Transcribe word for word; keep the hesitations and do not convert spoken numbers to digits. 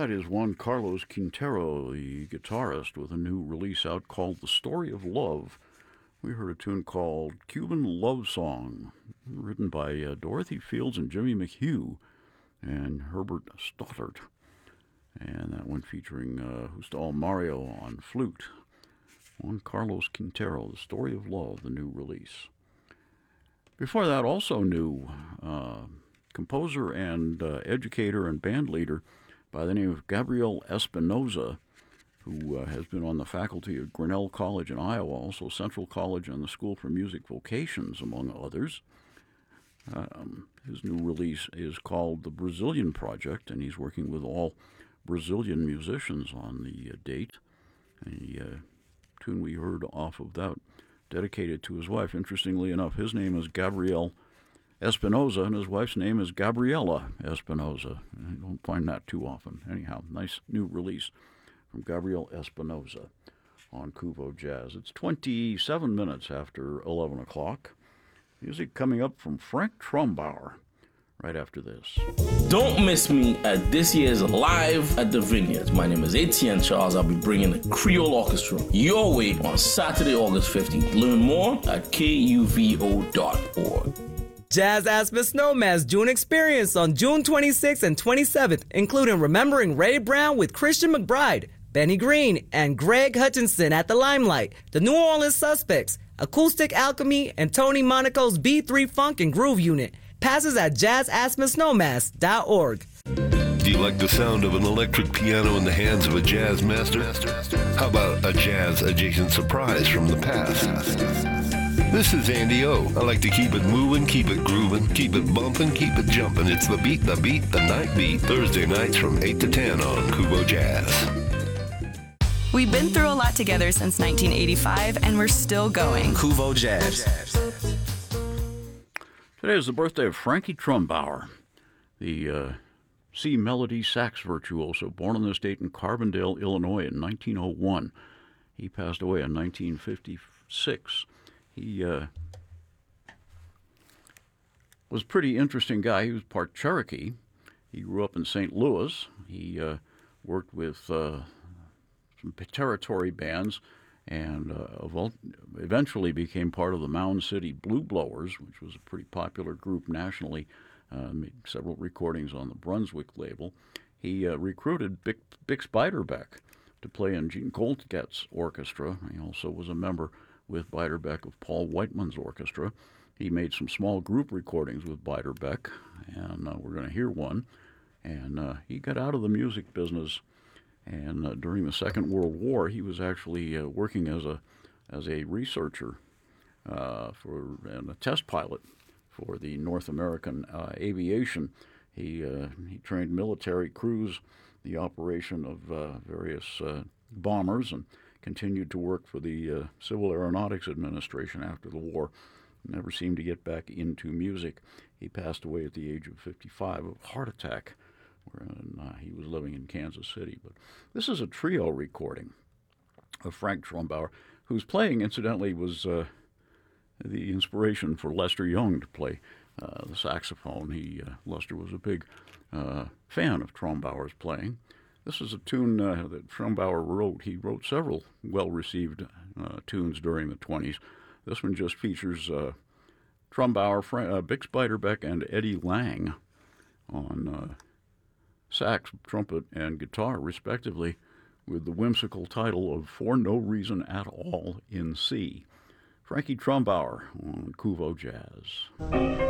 That is Juan Carlos Quintero, the guitarist, with a new release out called The Story of Love. We heard a tune called Cuban Love Song, written by uh, Dorothy Fields and Jimmy McHugh and Herbert Stoddart. And that one featuring uh, Justo Mario on flute. Juan Carlos Quintero, The Story of Love, the new release. Before that, also new, uh, composer and uh, educator and band leader by the name of Gabriel Espinoza, who uh, has been on the faculty of Grinnell College in Iowa, also Central College and the School for Music Vocations, among others. Um, his new release is called The Brazilian Project, and he's working with all Brazilian musicians on the uh, date. The uh, tune we heard off of that, dedicated to his wife. Interestingly enough, his name is Gabriel Espinoza, and his wife's name is Gabriela Espinoza. I don't find that too often. Anyhow, nice new release from Gabriel Espinoza on Kuvo Jazz. It's twenty-seven minutes after eleven o'clock. Music coming up from Frank Trumbauer right after this. Don't miss me at this year's Live at the Vineyards. My name is Etienne Charles. I'll be bringing the Creole Orchestra your way on Saturday, August fifteenth. Learn more at K U V O dot org. Jazz Aspen Snowman's June experience on June twenty-sixth and twenty-seventh, including Remembering Ray Brown with Christian McBride, Benny Green, and Greg Hutchinson at the Limelight, the New Orleans Suspects, Acoustic Alchemy, and Tony Monaco's B three Funk and Groove Unit. Passes at jazz aspen snowmass dot org. Do you like the sound of an electric piano in the hands of a jazz master? How about a jazz-adjacent surprise from the past? This is Andy O. I like to keep it moving, keep it grooving, keep it bumping, keep it jumping. It's the beat, the beat, the night beat. Thursday nights from eight to ten on Kuvo Jazz. We've been through a lot together since nineteen eighty-five, and we're still going. Kuvo Jazz. Today is the birthday of Frankie Trumbauer, the uh, C melody sax virtuoso, born on this date in Carbondale, Illinois in nineteen oh one. He passed away in nineteen fifty-six. He uh, was a pretty interesting guy. He was part Cherokee. He grew up in Saint Louis. He uh, worked with uh, some territory bands and uh, eventually became part of the Mound City Blue Blowers, which was a pretty popular group nationally, uh, made several recordings on the Brunswick label. He uh, recruited Bix, Bix Beiderbecke to play in Gene Goldget's orchestra. He also was a member with Beiderbecke of Paul Whiteman's orchestra. He made some small group recordings with Beiderbecke, and uh, we're going to hear one. And uh, he got out of the music business. And uh, during the Second World War, he was actually uh, working as a as a researcher uh, for and a test pilot for the North American uh, aviation. He uh, he trained military crews, the operation of uh, various uh, bombers, and continued to work for the uh, Civil Aeronautics Administration after the war. Never seemed to get back into music. He passed away at the age of fifty-five of a heart attack. And, uh, he was living in Kansas City. But this is a trio recording of Frank Trumbauer, whose playing, incidentally, was uh, the inspiration for Lester Young to play uh, the saxophone. He uh, Lester was a big uh, fan of Trumbauer's playing. This is a tune uh, that Trumbauer wrote. He wrote several well-received uh, tunes during the twenties. This one just features uh, Trumbauer, Fra- uh, Bix Beiderbecke, and Eddie Lang on uh, sax, trumpet, and guitar, respectively, with the whimsical title of For No Reason at All in C. Frankie Trumbauer on Kuvo Jazz.